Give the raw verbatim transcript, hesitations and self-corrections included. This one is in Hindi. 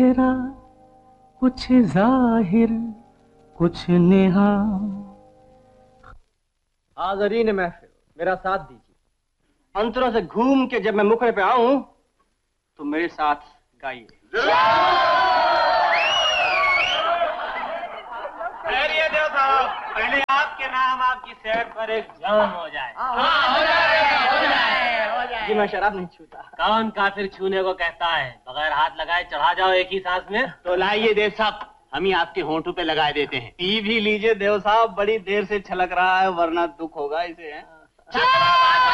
तेरा कुछ जाहिर कुछ नेहा। हाज़रीन महफिल, मेरा साथ दीजिए। अंतरों से घूम के जब मैं मुखड़े पे आऊं तो मेरे साथ गाइए। देव साहब, पहले आपके नाम आपकी सेहत पर एक जाम हो जाए। हाँ, हो जाए, हो जाए, हो जाए। जी मैं शराब नहीं छूता। कौन काफिर छूने को कहता है? बगैर हाथ लगाए चढ़ा जाओ एक ही सांस में। तो लाइए देव साहब, हम ही आपके होंठों पे लगा देते हैं। पी भी लीजिए देव साहब, बड़ी देर से छलक रहा है वरना दुख होगा इसे। है